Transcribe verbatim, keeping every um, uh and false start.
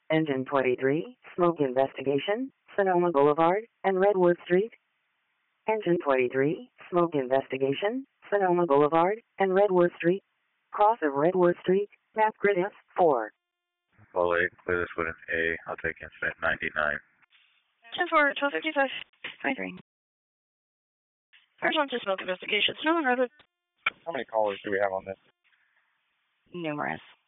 Engine twenty-three, smoke investigation, Sonoma Boulevard and Redwood Street. Engine twenty-three, smoke investigation, Sonoma Boulevard and Redwood Street. Cross of Redwood Street, map grid F four. Full eight, clear this with an A. I'll take incident ninety-nine. ten four, twelve fifty-five, twenty-three. First one to smoke investigation, Sonoma Redwood. How many callers do we have on this? Numerous.